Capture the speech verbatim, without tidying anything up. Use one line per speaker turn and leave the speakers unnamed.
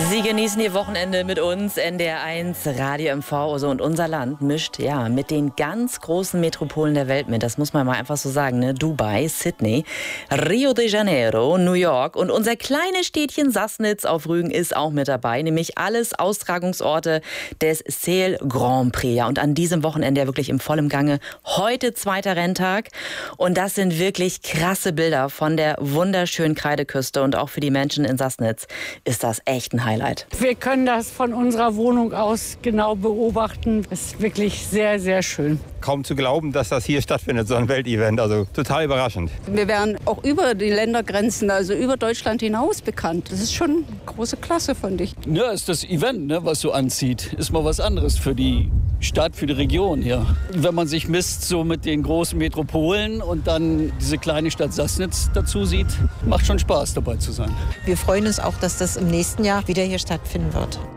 Sie genießen Ihr Wochenende mit uns, N D R eins, Radio M V. Also und unser Land mischt ja mit den ganz großen Metropolen der Welt mit. Das muss man mal einfach so sagen, ne? Dubai, Sydney, Rio de Janeiro, New York und unser kleines Städtchen Sassnitz auf Rügen ist auch mit dabei. Nämlich alles Austragungsorte des Sail Grand Prix. Ja, und an diesem Wochenende ja wirklich im vollen Gange. Heute zweiter Renntag. Und das sind wirklich krasse Bilder von der wunderschönen Kreideküste. Und auch für die Menschen in Sassnitz ist das echt ein Highlight.
Wir können das von unserer Wohnung aus genau beobachten. Es ist wirklich sehr, sehr schön.
Kaum zu glauben, dass das hier stattfindet, so ein Weltevent. Also total überraschend.
Wir werden auch über die Ländergrenzen, also über Deutschland hinaus bekannt. Das ist schon große Klasse, finde ich.
Ja, ist das Event, ne, was so anzieht. Ist mal was anderes für die Stadt, für die Region hier. Wenn man sich misst so mit den großen Metropolen und dann diese kleine Stadt Sassnitz dazu sieht, macht schon Spaß, dabei zu sein.
Wir freuen uns auch, dass das im nächsten Jahr wieder hier stattfinden wird.